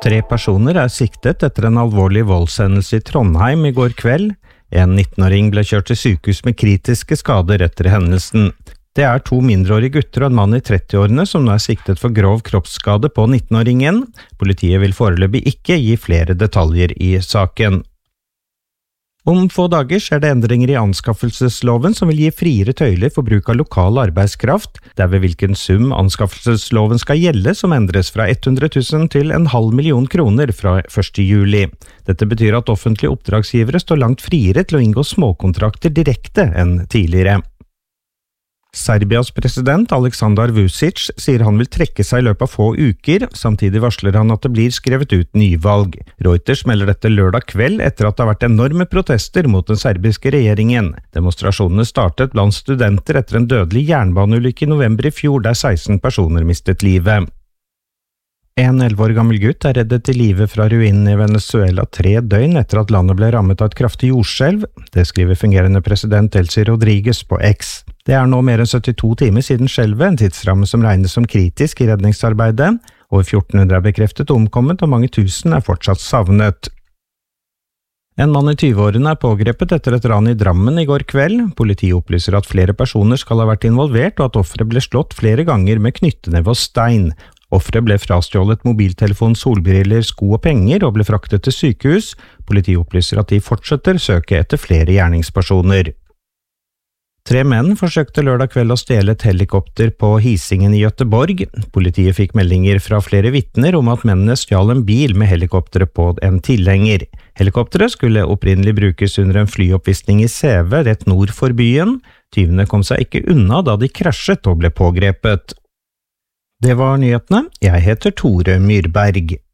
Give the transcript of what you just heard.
3 personer siktet etter en alvorlig voldshendelse i Trondheim i går kveld. En 19-åring ble kjørt til sykehus med kritiske skader etter hendelsen. Det 2 mindreårige gutter og en mann i 30-årene som nå siktet for grov kroppsskade på 19-åringen. Politiet vil foreløpig ikke gi flere detaljer i saken. Om få dager skjer det endringer i anskaffelsesloven som vil gi friere tøyler for bruk av lokal arbeidskraft. Det ved hvilken sum anskaffelsesloven skal gjelde som endres fra 100 000 til 500 000 kroner fra 1. juli. Dette betyr at offentlige oppdragsgivere står langt friere til å inngå småkontrakter direkte enn tidligere. Serbias president Aleksandar Vučić sier han vil trekke seg i løpet av få uker, samtidig varsler han at det blir skrevet ut nyvalg. Reuters melder dette lørdag kveld etter at det har vært enorme protester mot den serbiske regjeringen. Demonstrasjonene startet blant studenter etter en dødelig jernbaneulykke i november i fjor der 16 personer mistet livet. En 11 år gammel gutt reddet til live fra ruinene i Venezuela 3 døgn etter at landet ble rammet av et kraftig jordskjelv. Det skriver fungerende president Delcy Rodriguez på X. Det nå mer enn 72 timer siden skjelvet, en tidsramme som regnes som kritisk i redningsarbeidet. Over 1400 bekreftet omkommet, og mange tusen fortsatt savnet. En mann i 20-årene pågrepet etter et ran i Drammen i går kveld. Politiet opplyser at flere personer skal ha vært involvert, og at offeret ble slått flere ganger med knyttneve og stein. Offeret ble frastjålet mobiltelefon, solbriller, sko og penger og ble fraktet til sykehus. Politiet opplyser at de fortsetter søke etter flere gjerningspersoner. 3 menn forsøkte lørdag kveld å stjele et helikopter på Hisingen i Göteborg. Politiet fikk meldinger fra flere vitner om at mennene stjal en bil med helikopteret på en tilhenger. Helikopteret skulle opprinnelig brukes under en flyoppvisning i Säve rett nord for byen. Tyvene kom seg ikke unna da de krasjet og ble pågrepet. Det var nyhetene. Jeg heter Tore Myrberg.